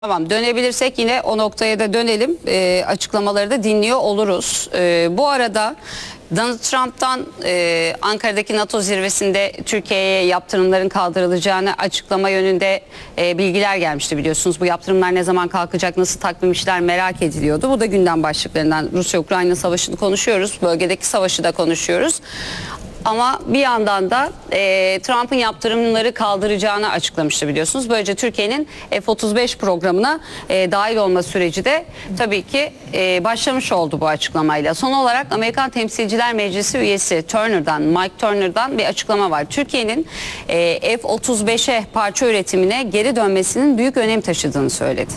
Tamam, dönebilirsek yine o noktaya da dönelim. Açıklamaları da dinliyor oluruz. Bu arada Donald Trump'tan Ankara'daki NATO zirvesinde Türkiye'ye yaptırımların kaldırılacağını açıklama yönünde bilgiler gelmişti, biliyorsunuz. Bu yaptırımlar ne zaman kalkacak, nasıl takvim işler merak ediliyordu. Bu da gündem başlıklarından. Rusya-Ukrayna savaşını konuşuyoruz, bölgedeki savaşı da konuşuyoruz. Ama bir yandan da Trump'ın yaptırımları kaldıracağını açıklamıştı, biliyorsunuz. Böylece Türkiye'nin F-35 programına dahil olma süreci de tabii ki başlamış oldu bu açıklamayla. Son olarak Amerikan Temsilciler Meclisi üyesi Mike Turner'dan bir açıklama var. Türkiye'nin F-35'e parça üretimine geri dönmesinin büyük önem taşıdığını söyledi.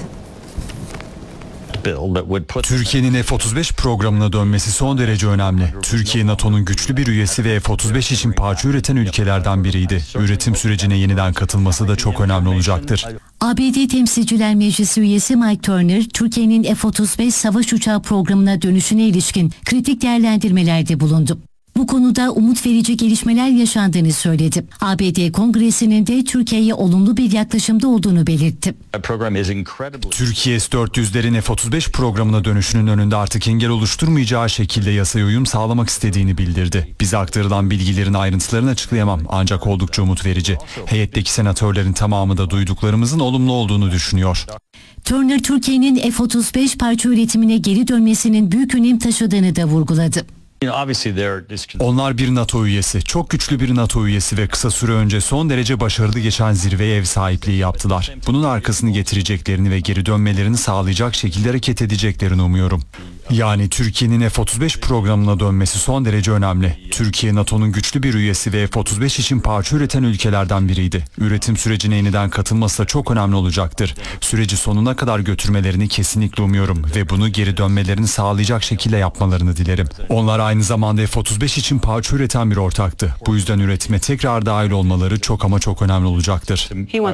Türkiye'nin F-35 programına dönmesi son derece önemli. Türkiye, NATO'nun güçlü bir üyesi ve F-35 için parça üreten ülkelerden biriydi. Üretim sürecine yeniden katılması da çok önemli olacaktır. ABD Temsilciler Meclisi üyesi Mike Turner, Türkiye'nin F-35 savaş uçağı programına dönüşüne ilişkin kritik değerlendirmelerde bulundu. Bu konuda umut verici gelişmeler yaşandığını söyledi. ABD Kongresi'nin de Türkiye'ye olumlu bir yaklaşımda olduğunu belirtti. Türkiye S-400'lerin F-35 programına dönüşünün önünde artık engel oluşturmayacağı şekilde yasaya uyum sağlamak istediğini bildirdi. Bize aktarılan bilgilerin ayrıntılarını açıklayamam, ancak oldukça umut verici. Heyetteki senatörlerin tamamı da duyduklarımızın olumlu olduğunu düşünüyor. Turner, Türkiye'nin F-35 parça üretimine geri dönmesinin büyük önem taşıdığını da vurguladı. Onlar bir NATO üyesi, çok güçlü bir NATO üyesi ve kısa süre önce son derece başarılı geçen zirveye ev sahipliği yaptılar. Bunun arkasını getireceklerini ve geri dönmelerini sağlayacak şekilde hareket edeceklerini umuyorum. Yani Türkiye'nin F-35 programına dönmesi son derece önemli. Türkiye, NATO'nun güçlü bir üyesi ve F-35 için parça üreten ülkelerden biriydi. Üretim sürecine yeniden katılması da çok önemli olacaktır. Süreci sonuna kadar götürmelerini kesinlikle umuyorum ve bunu geri dönmelerini sağlayacak şekilde yapmalarını dilerim. Onlar aynı zamanda F-35 için parça üreten bir ortaktı. Bu yüzden üretime tekrar dahil olmaları çok ama çok önemli olacaktır.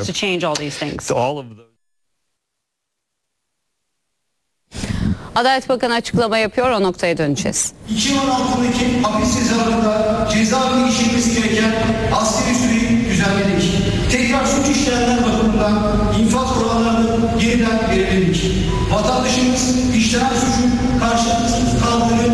Adalet Bakanı açıklama yapıyor, o noktaya döneceğiz. 2 yıl altındaki hapis cezalarında cezaevine geçirilmesi gereken asgari süreyi düzenledik. Tekrar suç işleyenler bakımından infaz kurallarını yeniden belirledik. Vatandaşımız işlenen suçun karşılıksız kaldığını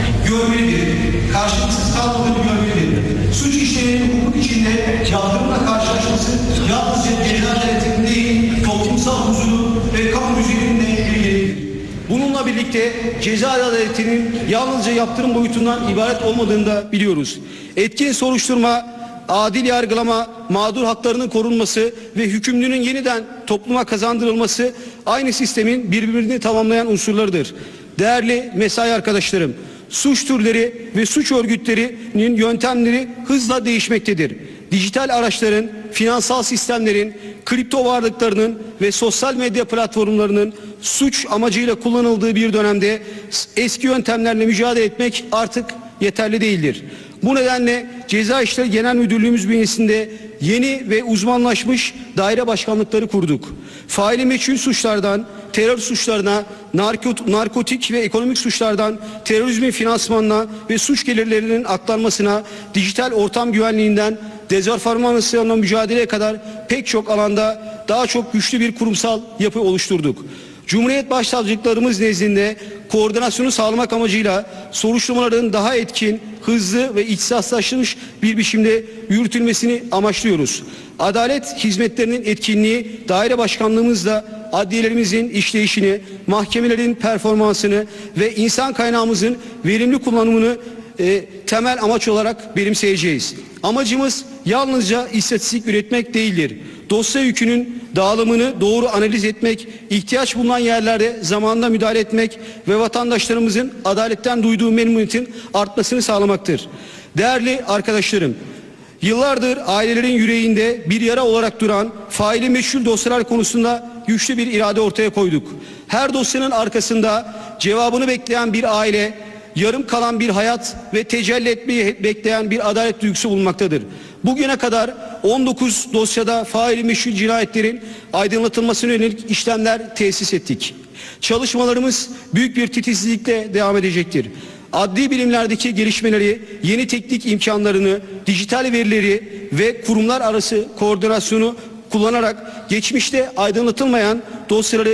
görmelidir. Karşılıksız kalmadığını görmelidir. Suç işleyenin hukuk içinde yardımla karşılaşması yalnızca ceza denetiminde değil, toplumsal huzuru ve kamu düzeninde ilgilidir. Bununla birlikte ceza adaletinin yalnızca yaptırım boyutundan ibaret olmadığını da biliyoruz. Etkin soruşturma, adil yargılama, mağdur haklarının korunması ve hükümlünün yeniden topluma kazandırılması aynı sistemin birbirini tamamlayan unsurlarıdır. Değerli mesai arkadaşlarım, suç türleri ve suç örgütlerinin yöntemleri hızla değişmektedir. Dijital araçların, finansal sistemlerin, kripto varlıklarının ve sosyal medya platformlarının suç amacıyla kullanıldığı bir dönemde eski yöntemlerle mücadele etmek artık yeterli değildir. Bu nedenle Ceza İşleri Genel Müdürlüğümüz bünyesinde yeni ve uzmanlaşmış daire başkanlıkları kurduk. Faili meçhul suçlardan terör suçlarına, narkotik ve ekonomik suçlardan terörizmin finansmanına ve suç gelirlerinin aktarmasına, dijital ortam güvenliğinden dezenformasyonla mücadeleye kadar pek çok alanda daha çok güçlü bir kurumsal yapı oluşturduk. Cumhuriyet Başsavcılıklarımız nezdinde koordinasyonu sağlamak amacıyla soruşturmaların daha etkin, hızlı ve ihtisaslaşmış bir biçimde yürütülmesini amaçlıyoruz. Adalet hizmetlerinin etkinliği daire başkanlığımızla adliyelerimizin işleyişini, mahkemelerin performansını ve insan kaynağımızın verimli kullanımını temel amaç olarak benimseyeceğiz. Amacımız yalnızca istatistik üretmek değildir. Dosya yükünün dağılımını doğru analiz etmek, ihtiyaç bulunan yerlerde zamanında müdahale etmek ve vatandaşlarımızın adaletten duyduğu memnuniyetin artmasını sağlamaktır. Değerli arkadaşlarım, yıllardır ailelerin yüreğinde bir yara olarak duran faili meçhul dosyalar konusunda güçlü bir irade ortaya koyduk. Her dosyanın arkasında cevabını bekleyen bir aile, yarım kalan bir hayat ve tecelli etmeyi bekleyen bir adalet duygusu bulunmaktadır. Bugüne kadar 19 dosyada faili meçhul cinayetlerin aydınlatılmasına yönelik işlemler tesis ettik. Çalışmalarımız büyük bir titizlikle devam edecektir. Adli bilimlerdeki gelişmeleri, yeni teknik imkanlarını, dijital verileri ve kurumlar arası koordinasyonu kullanarak geçmişte aydınlatılmayan dosyaları